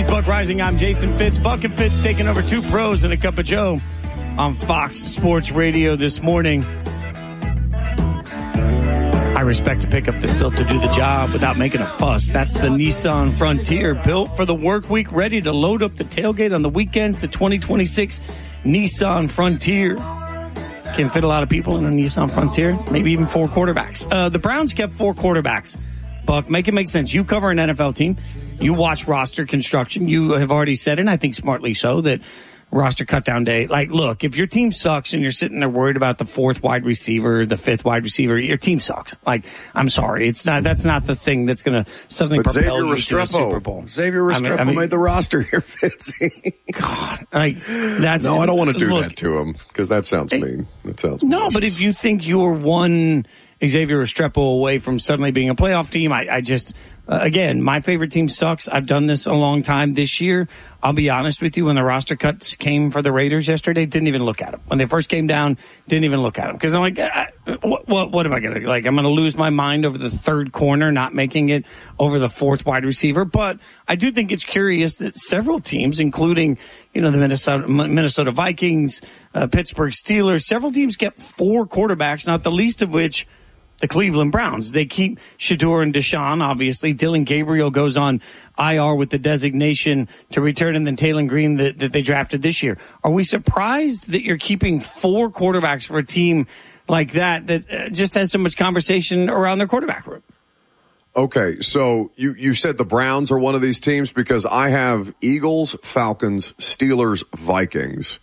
He's Buck Rising. I'm Jason Fitz. Buck and Fitz taking over two pros and a cup of Joe on Fox Sports Radio this morning. I respect a pickup that's built to do the job without making a fuss. That's the Nissan Frontier, built for the work week, ready to load up the tailgate on the weekends. The 2026 Nissan Frontier can fit a lot of people in a Nissan Frontier, maybe even 4 quarterbacks. The Browns kept 4 quarterbacks. Buck, make it make sense. You cover an NFL team. You watch roster construction. You have already said, and I think smartly so, that roster cutdown day. Like, look, if your team sucks and you're sitting there worried about the 4th wide receiver, the 5th wide receiver, your team sucks. Like, I'm sorry. That's not the thing that's going to suddenly propel you to the Super Bowl. Xavier Restrepo made the roster here, Fitzy. God, like, that's... No, I don't want to do that to him, because that sounds mean. That sounds No, malicious. but if you think you're one Xavier Restrepo away from suddenly being a playoff team, I just... again, my favorite team sucks. I've done this a long time. This year, I'll be honest with you, when the roster cuts came for the Raiders yesterday, didn't even look at them. When they first came down, didn't even look at them. Because I'm like, what am I going to do? Like, I'm going to lose my mind over the 3rd corner, not making it over the 4th wide receiver. But I do think it's curious that several teams, including, the Minnesota Vikings, Pittsburgh Steelers, several teams get 4 quarterbacks, not the least of which the Cleveland Browns. They keep Shedeur and Deshaun, obviously. Dylan Gabriel goes on IR with the designation to return, and then Taylor Green that they drafted this year. Are we surprised that you're keeping 4 quarterbacks for a team like that just has so much conversation around their quarterback room? Okay, so you said the Browns are one of these teams, because I have Eagles, Falcons, Steelers, Vikings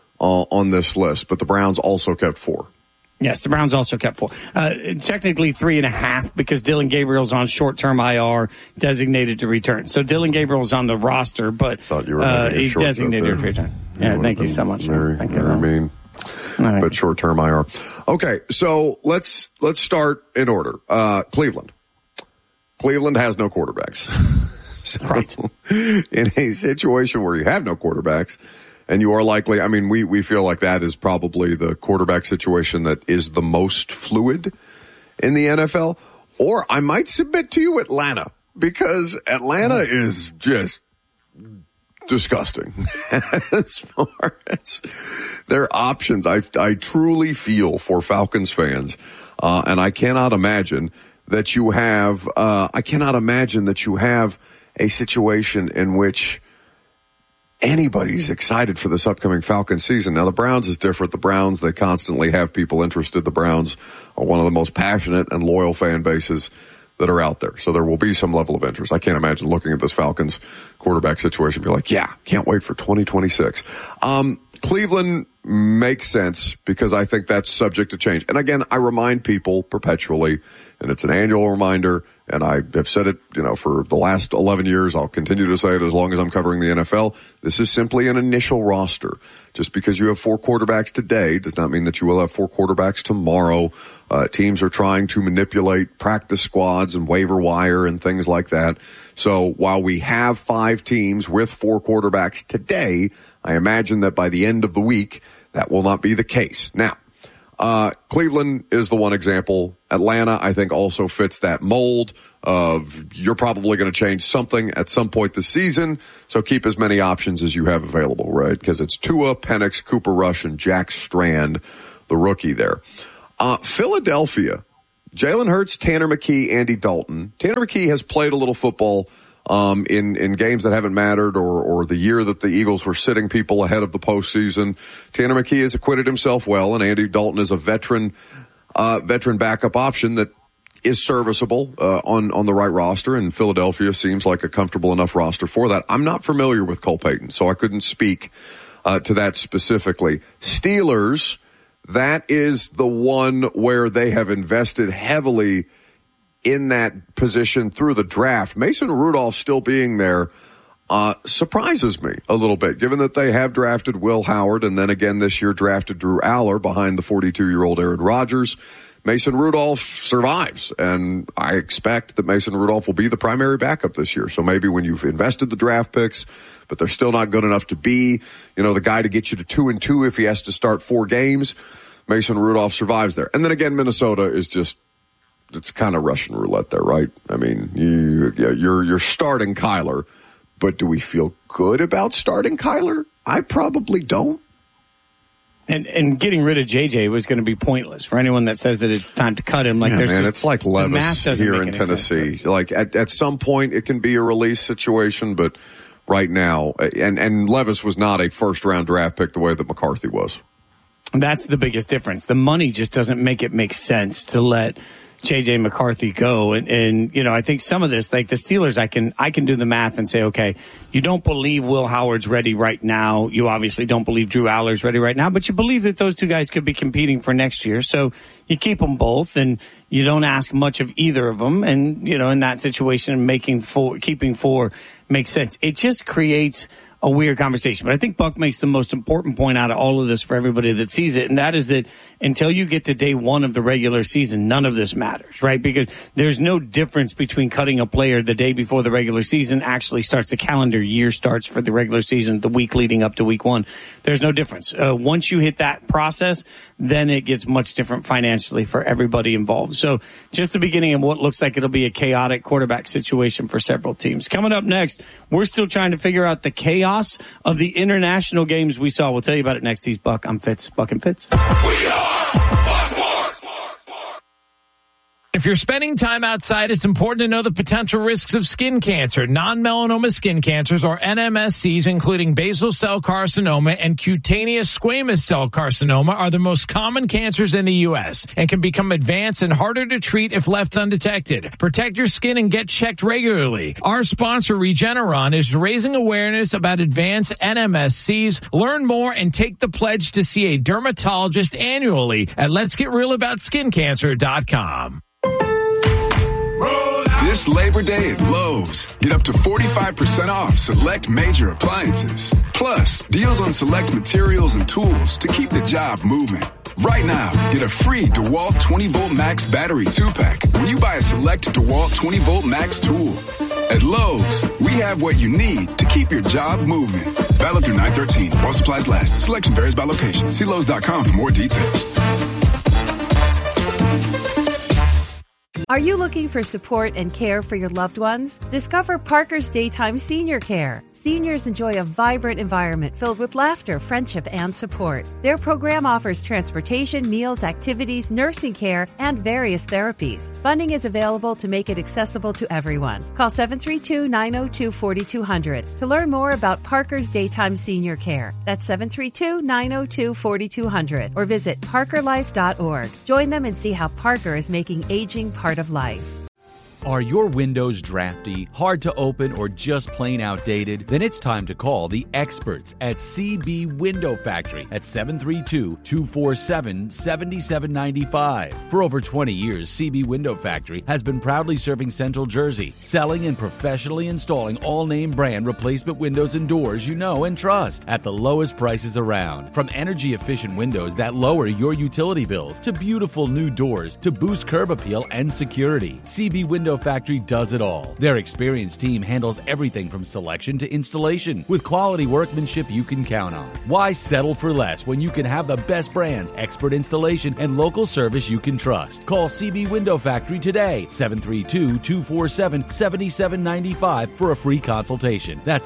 on this list, but the Browns also kept 4. Yes, the Browns also kept 4. Technically 3.5, because Dylan Gabriel's on short-term IR, designated to return. So Dylan Gabriel's on the roster, but he's designated to return. Yeah, thank you so much. Thank you. I mean, right. But short-term IR. Okay, so let's start in order. Cleveland. Cleveland has no quarterbacks. So, right. In a situation where you have no quarterbacks, and you are likely, we feel like that is probably the quarterback situation that is the most fluid in the NFL. Or I might submit to you Atlanta, because Atlanta is just disgusting as far as their options. I truly feel for Falcons fans, and I cannot imagine that you have a situation in which anybody's excited for this upcoming Falcons season. Now, the Browns is different. The Browns, they constantly have people interested. The Browns are one of the most passionate and loyal fan bases that are out there. So there will be some level of interest. I can't imagine looking at this Falcons quarterback situation and be like, yeah, can't wait for 2026. Cleveland makes sense, because I think that's subject to change. And again, I remind people perpetually, and it's an annual reminder, and I have said it, for the last 11 years. I'll continue to say it as long as I'm covering the NFL. This is simply an initial roster. Just because you have 4 quarterbacks today does not mean that you will have 4 quarterbacks tomorrow. Teams are trying to manipulate practice squads and waiver wire and things like that. So while we have 5 teams with 4 quarterbacks today, I imagine that by the end of the week, that will not be the case. Now, Cleveland is the one example. Atlanta, I think, also fits that mold of you're probably going to change something at some point this season, so keep as many options as you have available, right? Because it's Tua, Penix, Cooper Rush, and Jack Strand, the rookie there. Philadelphia, Jalen Hurts, Tanner McKee, Andy Dalton. Tanner McKee has played a little football in games that haven't mattered, or the year that the Eagles were sitting people ahead of the postseason. Tanner McKee has acquitted himself well, and Andy Dalton is a veteran backup option that is serviceable on the right roster, and Philadelphia seems like a comfortable enough roster for that. I'm not familiar with Cole Payton, so I couldn't speak to that specifically. Steelers, that is the one where they have invested heavily in that position through the draft. Mason Rudolph still being there surprises me a little bit, given that they have drafted Will Howard, and then again this year drafted Drew Aller behind the 42-year-old Aaron Rodgers. Mason Rudolph survives, and I expect that Mason Rudolph will be the primary backup this year. So maybe when you've invested the draft picks, but they're still not good enough to be, the guy to get you to 2-2 if he has to start 4 games, Mason Rudolph survives there. And then again, Minnesota is just, it's kind of Russian roulette there, right? I mean, you're starting Kyler, But do we feel good about starting Kyler? I probably don't. And getting rid of JJ was going to be pointless for anyone that says that it's time to cut him. Like, it's like Levis here in Tennessee. Like at some point it can be a release situation, but right now, and Levis was not a first round draft pick the way that McCarthy was. And that's the biggest difference. The money just doesn't make it make sense to let J.J. McCarthy go. And I think some of this, like the Steelers, I can do the math and say, okay, you don't believe Will Howard's ready right now. You obviously don't believe Drew Aller's ready right now, but you believe that those two guys could be competing for next year. So you keep them both and you don't ask much of either of them. And, in that situation, keeping four makes sense. It just creates a weird conversation. But I think Buck makes the most important point out of all of this for everybody that sees it, and that is that until you get to day one of the regular season, none of this matters, right? Because there's no difference between cutting a player the day before the regular season actually starts, the calendar year starts for the regular season, the week leading up to week one. There's no difference. Once you hit that process, then it gets much different financially for everybody involved. So just the beginning of what looks like it'll be a chaotic quarterback situation for several teams. Coming up next, we're still trying to figure out the chaos of the international games we saw. We'll tell you about it next. He's Buck. I'm Fitz. Buck and Fitz. We are If you're spending time outside, it's important to know the potential risks of skin cancer. Non-melanoma skin cancers, or NMSCs, including basal cell carcinoma and cutaneous squamous cell carcinoma, are the most common cancers in the U.S. and can become advanced and harder to treat if left undetected. Protect your skin and get checked regularly. Our sponsor, Regeneron, is raising awareness about advanced NMSCs. Learn more and take the pledge to see a dermatologist annually at letsgetrealaboutSkinCancer.com. This Labor Day at Lowe's, get up to 45% off select major appliances. Plus, deals on select materials and tools to keep the job moving. Right now, get a free DeWalt 20-volt Max battery 2-pack when you buy a select DeWalt 20-volt Max tool. At Lowe's, we have what you need to keep your job moving. Valid through 9/13. While supplies last. Selection varies by location. See Lowe's.com for more details. Are you looking for support and care for your loved ones? Discover Parker's Daytime Senior Care. Seniors enjoy a vibrant environment filled with laughter, friendship, and support. Their program offers transportation, meals, activities, nursing care, and various therapies. Funding is available to make it accessible to everyone. Call 732-902-4200 to learn more about Parker's Daytime Senior Care. That's 732-902-4200 or visit parkerlife.org. Join them and see how Parker is making aging part of life. Are your windows drafty, hard to open, or just plain outdated? Then it's time to call the experts at CB Window Factory at 732-247-7795. For over 20 years, CB Window Factory has been proudly serving Central Jersey, selling and professionally installing all-name brand replacement windows and doors you know and trust at the lowest prices around. From energy-efficient windows that lower your utility bills to beautiful new doors to boost curb appeal and security, CB Window Factory does it all. Their experienced team handles everything from selection to installation with quality workmanship you can count on. Why settle for less when you can have the best brands, expert installation, and local service you can trust? Call CB Window Factory today, 732-247-7795 for a free consultation. That's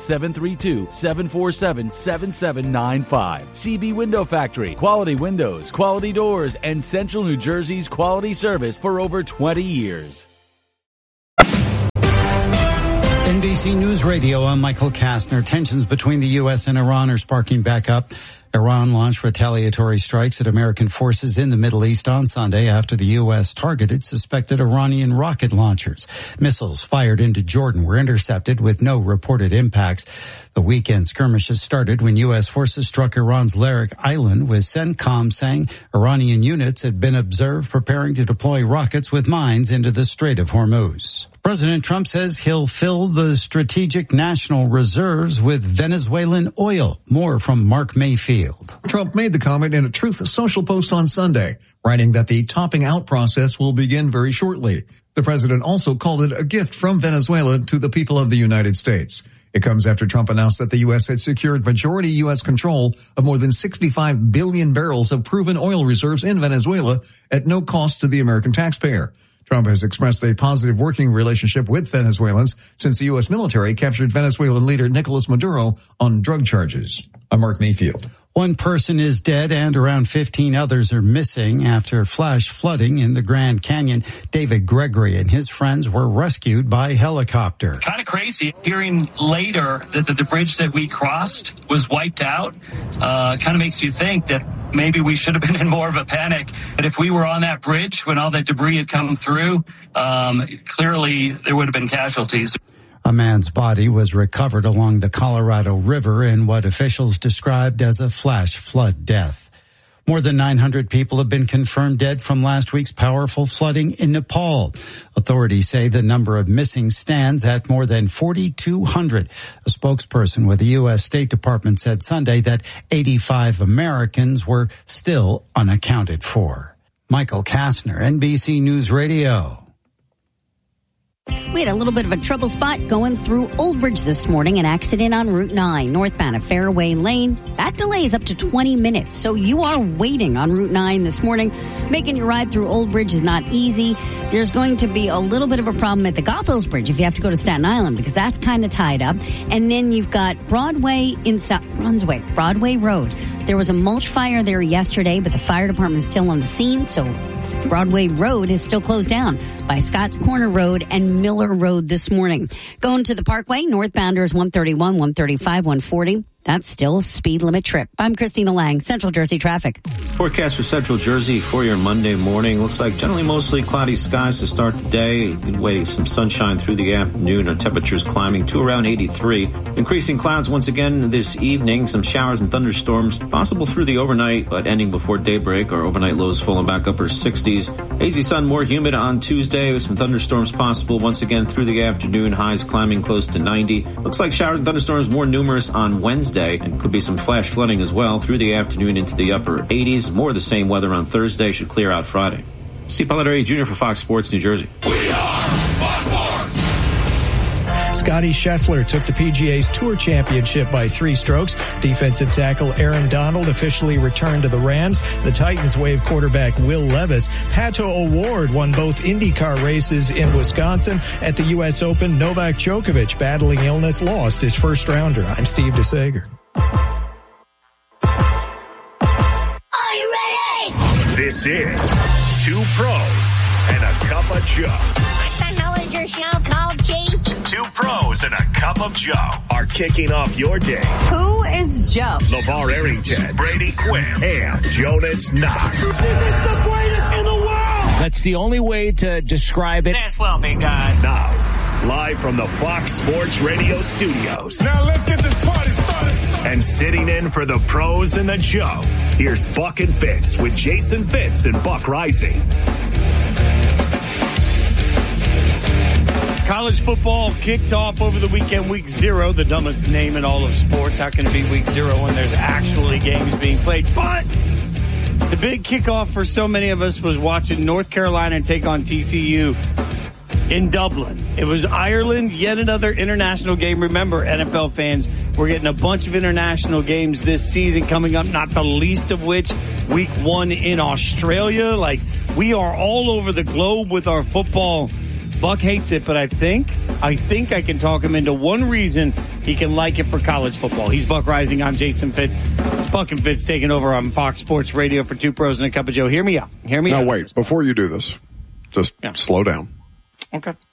732-747-7795. CB Window Factory. Quality windows, quality doors, and Central New Jersey's quality service for over 20 years. NBC News Radio, I'm Michael Kastner. Tensions between the U.S. and Iran are sparking back up. Iran launched retaliatory strikes at American forces in the Middle East on Sunday after the U.S. targeted suspected Iranian rocket launchers. Missiles fired into Jordan were intercepted with no reported impacts. The weekend skirmishes started when U.S. forces struck Iran's Larak Island, with CENTCOM saying Iranian units had been observed preparing to deploy rockets with mines into the Strait of Hormuz. President Trump says he'll fill the strategic national reserves with Venezuelan oil. More from Mark Mayfield. Trump made the comment in a Truth Social post on Sunday, writing that the topping out process will begin very shortly. The president also called it a gift from Venezuela to the people of the United States. It comes after Trump announced that the U.S. had secured majority U.S. control of more than 65 billion barrels of proven oil reserves in Venezuela at no cost to the American taxpayer. Trump has expressed a positive working relationship with Venezuelans since the U.S. military captured Venezuelan leader Nicolas Maduro on drug charges. I'm Mark Mayfield. One person is dead and around 15 others are missing after flash flooding in the Grand Canyon. David Gregory and his friends were rescued by helicopter. Kind of crazy hearing later that the bridge that we crossed was wiped out. Kind of makes you think that maybe we should have been in more of a panic. But if we were on that bridge when all that debris had come through, clearly there would have been casualties. A man's body was recovered along the Colorado River in what officials described as a flash flood death. More than 900 people have been confirmed dead from last week's powerful flooding in Nepal. Authorities say the number of missing stands at more than 4,200. A spokesperson with the U.S. State Department said Sunday that 85 Americans were still unaccounted for. Michael Kastner, NBC News Radio. We had a little bit of a trouble spot going through Old Bridge this morning, an accident on Route 9, northbound at Fairway Lane. That delay is up to 20 minutes, so you are waiting on Route 9 this morning. Making your ride through Old Bridge is not easy. There's going to be a little bit of a problem at the Goethals Bridge if you have to go to Staten Island, because that's kind of tied up. And then you've got Broadway in South Brunswick, Broadway Road. There was a mulch fire there yesterday, but the fire department's still on the scene, so Broadway Road is still closed down by Scotts Corner Road and Miller Road this morning. Going to the Parkway, northbounders 131, 135, 140. That's still a speed limit trip. I'm Christina Lang, Central Jersey traffic. Forecast for Central Jersey for your Monday morning. Looks like generally mostly cloudy skies to start the day. Good way some sunshine through the afternoon. Our temperatures climbing to around 83. Increasing clouds once again this evening. Some showers and thunderstorms possible through the overnight, but ending before daybreak. Our overnight lows falling back upper 60s. Hazy sun, more humid on Tuesday with some thunderstorms possible once again through the afternoon. Highs climbing close to 90. Looks like showers and thunderstorms more numerous on Wednesday. And could be some flash flooding as well through the afternoon into the upper 80s. More of the same weather on Thursday. Should clear out Friday. Steve Polidori Jr. for Fox Sports New Jersey. We are Fox Sports. Scotty Scheffler took the PGA's Tour Championship by 3 strokes. Defensive tackle Aaron Donald officially returned to the Rams. The Titans waived quarterback Will Levis. Pato O'Ward won both IndyCar races in Wisconsin. At the U.S. Open, Novak Djokovic, battling illness, lost his first rounder. I'm Steve DeSager. Are you ready? This is 2 Pros and a Cup of Joe. What the hell is your show called, Chief? 2 Pros and a Cup of Joe are kicking off your day. Who is Joe? LeVar Arrington, Brady Quinn, and Jonas Knox. This is the greatest in the world! That's the only way to describe it. That's well, big guy. Now, live from the Fox Sports Radio studios. Now let's get this party started. And sitting in for the Pros and the Joe, here's Buck and Fitz with Jason Fitz and Buck Rising. College football kicked off over the weekend, week 0, the dumbest name in all of sports. How can it be week 0 when there's actually games being played? But the big kickoff for so many of us was watching North Carolina take on TCU in Dublin. It was Ireland, yet another international game. Remember, NFL fans, we're getting a bunch of international games this season coming up, not the least of which week 1 in Australia. Like, we are all over the globe with our football. Buck hates it, but I think I can talk him into one reason he can like it for college football. He's Buck Rising. I'm Jason Fitz. It's Buck and Fitz taking over on Fox Sports Radio for 2 Pros and a Cup of Joe. Hear me out. Hear me out. Now, wait. Before you do this, just slow down. Okay.